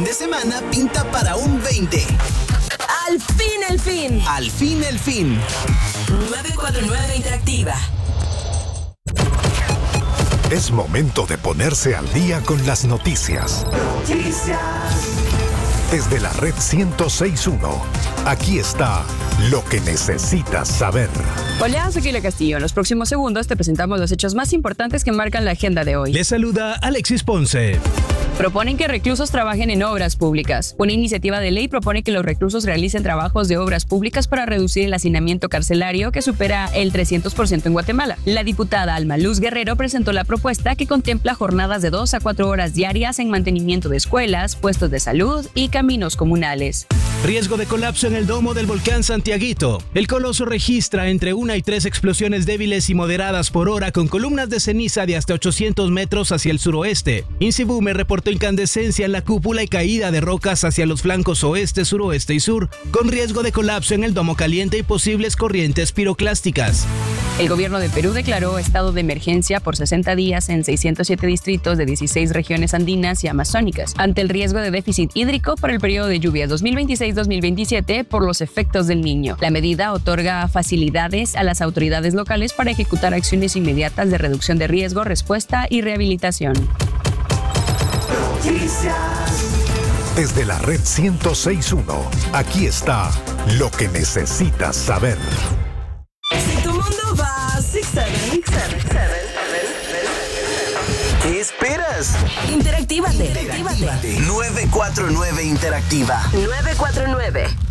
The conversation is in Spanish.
de semana pinta para un 20. ¡Al fin, el fin! Al fin, el fin. 949 Interactiva. Es momento de ponerse al día con las noticias. Desde la red 106.1, aquí está lo que necesitas saber. Hola, soy Kila Castillo. En los próximos segundos te presentamos los hechos más importantes que marcan la agenda de hoy. Les saluda Alexis Ponce. Proponen que reclusos trabajen en obras públicas. Una iniciativa de ley propone que los reclusos realicen trabajos de obras públicas para reducir el hacinamiento carcelario que supera el 300% en Guatemala. La diputada Alma Luz Guerrero presentó la propuesta que contempla jornadas de 2 a 4 horas diarias en mantenimiento de escuelas, puestos de salud y caminos comunales. Riesgo de colapso en el domo del volcán Santiaguito. El coloso registra entre 1 y 3 explosiones débiles y moderadas por hora con columnas de ceniza de hasta 800 metros hacia el suroeste. Insibume reportó incandescencia en la cúpula y caída de rocas hacia los flancos oeste, suroeste y sur, con riesgo de colapso en el domo caliente y posibles corrientes piroclásticas. El gobierno de Perú declaró estado de emergencia por 60 días en 607 distritos de 16 regiones andinas y amazónicas, ante el riesgo de déficit hídrico por el periodo de lluvias 2026-2027 por los efectos del Niño. La medida otorga facilidades a las autoridades locales para ejecutar acciones inmediatas de reducción de riesgo, respuesta y rehabilitación. Desde la red 106.1, aquí está lo que necesitas saber. Si tu mundo va 6-7. ¿Qué esperas? Interactívate. 949 Interactiva. 949.